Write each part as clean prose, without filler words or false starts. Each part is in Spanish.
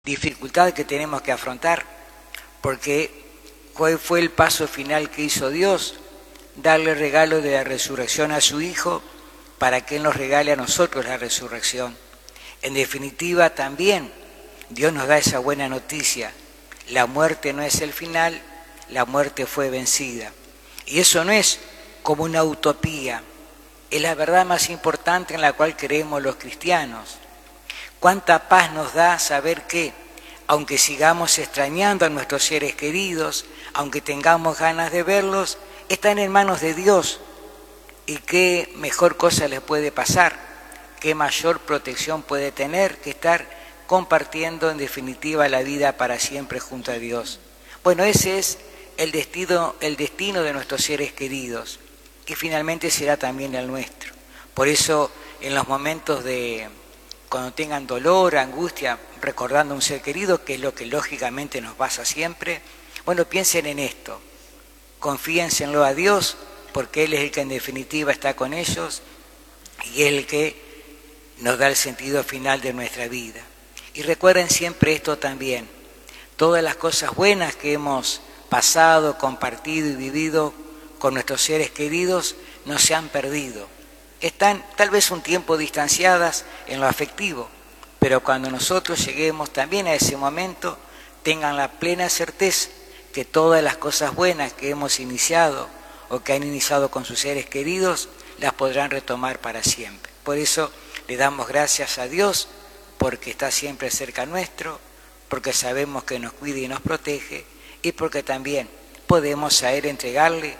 dificultad que tenemos que afrontar, porque ¿cuál fue el paso final que hizo Dios? Darle el regalo de la resurrección a su Hijo para que Él nos regale a nosotros la resurrección. En definitiva, también Dios nos da esa buena noticia. La muerte no es el final, la muerte fue vencida. Y eso no es como una utopía, es la verdad más importante en la cual creemos los cristianos. Cuánta paz nos da saber que, aunque sigamos extrañando a nuestros seres queridos, aunque tengamos ganas de verlos, están en manos de Dios. Y qué mejor cosa les puede pasar, qué mayor protección puede tener que estar compartiendo en definitiva la vida para siempre junto a Dios. Bueno, ese es el destino de nuestros seres queridos, que finalmente será también el nuestro. Por eso, en los momentos de cuando tengan dolor, angustia, recordando a un ser querido, que es lo que lógicamente nos pasa siempre, bueno, piensen en esto, confíenselo a Dios, porque Él es el que en definitiva está con ellos y es el que nos da el sentido final de nuestra vida. Y recuerden siempre esto también, todas las cosas buenas que hemos pasado, compartido y vivido con nuestros seres queridos no se han perdido. Están tal vez un tiempo distanciadas en lo afectivo, pero cuando nosotros lleguemos también a ese momento, tengan la plena certeza que todas las cosas buenas que hemos iniciado o que han iniciado con sus seres queridos, las podrán retomar para siempre. Por eso le damos gracias a Dios, porque está siempre cerca nuestro, porque sabemos que nos cuida y nos protege, y porque también podemos a Él entregarle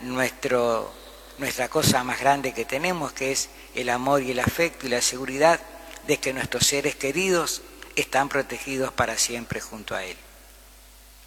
nuestra cosa más grande que tenemos, que es el amor y el afecto y la seguridad de que nuestros seres queridos están protegidos para siempre junto a Él.